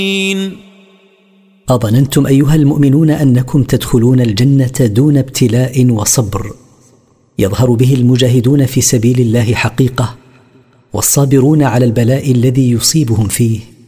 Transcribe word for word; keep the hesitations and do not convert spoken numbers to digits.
أظننتم أيها المؤمنون أنكم تدخلون الجنة دون ابتلاء وصبر يظهر به المجاهدون في سبيل الله حقيقة، والصابرون على البلاء الذي يصيبهم فيه،